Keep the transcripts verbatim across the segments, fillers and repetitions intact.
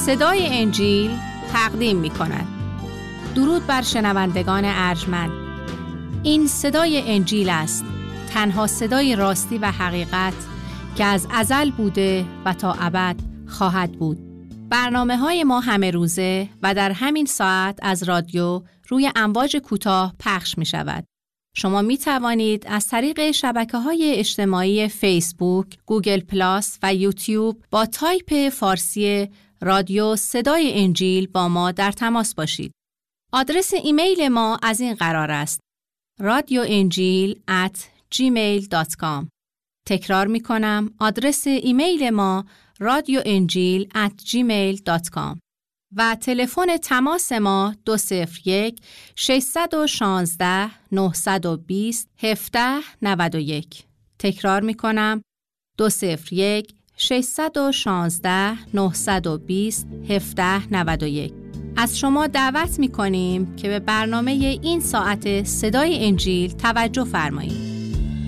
صدای انجیل تقدیم می کند. درود بر شنوندگان ارجمند. این صدای انجیل است، تنها صدای راستی و حقیقت که از ازل بوده و تا ابد خواهد بود. برنامه های ما همه روزه و در همین ساعت از رادیو روی امواج کوتاه پخش می شود. شما می توانید از طریق شبکه‌های اجتماعی فیسبوک، گوگل پلاس و یوتیوب با تایپ فارسی رادیو صدای انجیل با ما در تماس باشید. آدرس ایمیل ما از این قرار است: رادیو انجیل ات جیمیل دات کام. تکرار می کنم، آدرس ایمیل ما رادیو انجیل ات جیمیل دات کام و تلفن تماس ما دو صفر یک ششصد و شانزده نهصد و بیست هفده نود و یک. تکرار می کنم، دو صفر یک ششصد و شانزده نهصد و بیست هفده نود و یک. از شما دعوت می کنیم که به برنامه این ساعت صدای انجیل توجه فرمایید.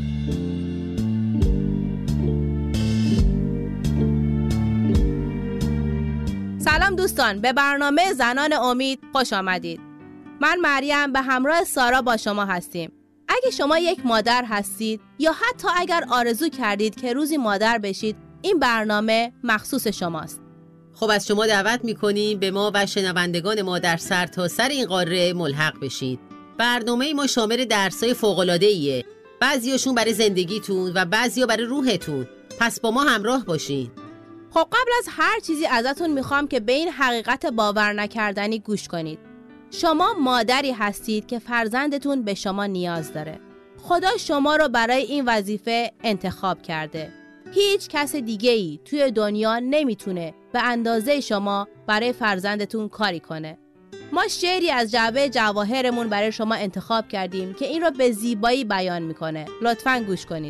سلام دوستان، به برنامه زنان امید خوش آمدید. من مریم به همراه سارا با شما هستیم. اگه شما یک مادر هستید یا حتی اگر آرزو کردید که روزی مادر بشید، این برنامه مخصوص شماست. خب از شما دعوت میکنیم به ما و شنوندگان ما در سرتاسر این قاره ملحق بشید. برنامه ما شامل درسای فوق‌العاده‌ایه، بعضیاشون برای زندگیتون و بعضیا برای روحتون. پس با ما همراه باشین. خب قبل از هر چیزی ازتون میخوام که به این حقیقت باور نکردنی گوش کنید. شما مادری هستید که فرزندتون به شما نیاز داره. خدا شما رو برای این وظیفه انتخاب کرده. هیچ کس دیگه‌ای توی دنیا نمیتونه به اندازه شما برای فرزندتون کاری کنه. ما شعری از جعبه جواهرمون برای شما انتخاب کردیم که این رو به زیبایی بیان میکنه. لطفاً گوش کنید.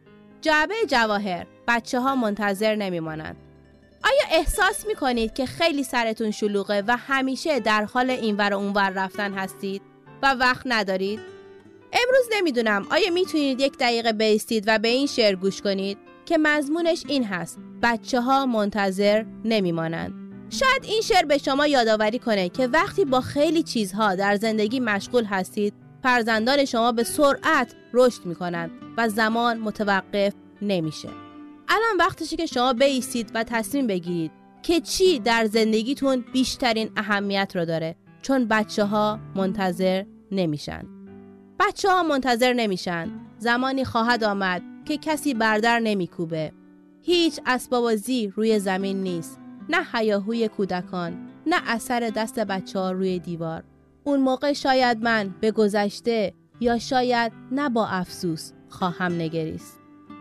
جعبه جواهر، بچه ها منتظر نمیمانند. آیا احساس میکنید که خیلی سرتون شلوغه و همیشه در حال اینور و اونور رفتن هستید و وقت ندارید؟ امروز نمیدونم آیا میتونید یک دقیقه بایستید و به این شعر گوش کنید که مضمونش این هست: بچه ها منتظر نمیمانند. شاید این شعر به شما یادآوری کنه که وقتی با خیلی چیزها در زندگی مشغول هستید، فرزندان شما به سرعت رشد میکنند و زمان متوقف نمیشه. الان وقتشه که شما بایستید و تصمیم بگیرید که چی در زندگیتون بیشترین اهمیت رو داره، چون بچه ها منتظر نمیشن. بچه ها منتظر نمیشن. زمانی خواهد آمد که کسی بردر نمیکوبه. هیچ اسباب‌بازی روی زمین نیست. نه هیاهوی کودکان، نه اثر دست بچه ها روی دیوار. اون موقع شاید من به گذشته یا شاید نه با افسوس خواهم نگریست.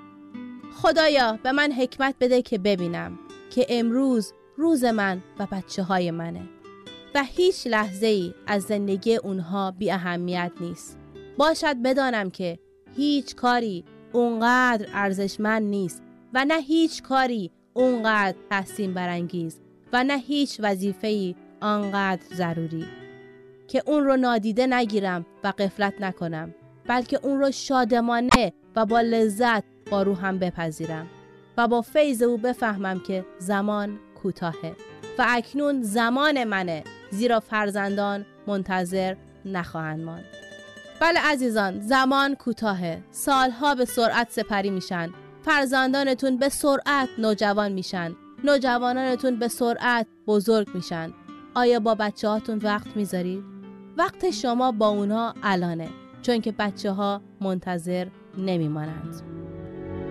خدایا به من حکمت بده که ببینم که امروز روز من و بچه های منه و هیچ لحظه ای از زندگی اونها بی اهمیت نیست. باشد بدانم که هیچ کاری اونقدر ارزشمند نیست و نه هیچ کاری اونقدر تحسین برانگیز و نه هیچ وظیفه‌ای آنقدر ضروری که اون رو نادیده نگیرم و غفلت نکنم، بلکه اون رو شادمانه و با لذت با روحم بپذیرم و با فیض او بفهمم که زمان کوتاهه و اکنون زمان منه، زیرا فرزندان منتظر نخواهند ماند. بله عزیزان، زمان کوتاهه. سالها به سرعت سپری میشن. فرزندانتون به سرعت نوجوان میشن. نوجوانانتون به سرعت بزرگ میشن. آیا با بچه هاتون وقت میذارید؟ وقت شما با اونها الانه، چون که بچه ها منتظر نمیمانند.